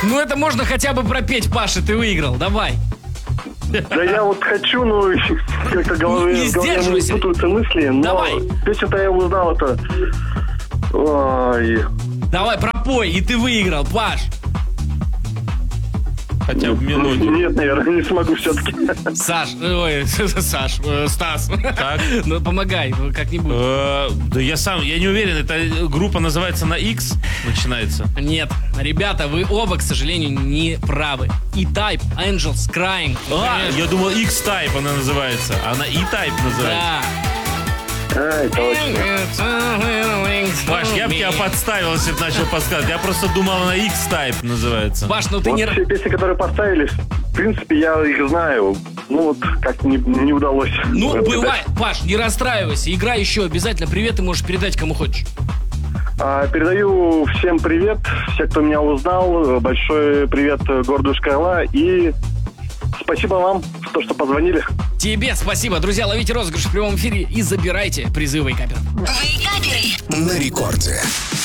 Ну это можно хотя бы пропеть, Паша, ты выиграл, давай. Да я вот хочу, но как-то в голове сдерживайся. путаются мысли. Но Давай. песню-то я узнал, это... Ой. Давай, пропой, и ты выиграл, Паш. Хотя бы мелодию. Нет, наверное, не смогу все-таки. Стас. Так. Ну помогай, ну, как-нибудь. Да я не уверен, эта группа называется на X, начинается. Нет, ребята, вы оба, к сожалению, не правы. E-Type, Angels Crying. Я думал X-Type она называется, а она E-Type называется. Да. Ай, точно. Паш, я бы тебя подставил, если бы начал подсказывать. Я просто думал, она X-Type называется. Паш, ну ты Вот не... все песни, которые поставили, в принципе, я их знаю. Ну вот, как не удалось. Ну, разгадать. бывает. Паш, не расстраивайся, играй еще обязательно. Привет ты можешь передать кому хочешь. Передаю всем привет, все, кто меня узнал. Большой привет городу Шкарла. И спасибо вам, что позвонили. Тебе спасибо. Друзья, ловите розыгрыш в прямом эфире и забирайте призы Вейкаперов. Вейкаперы на рекорде.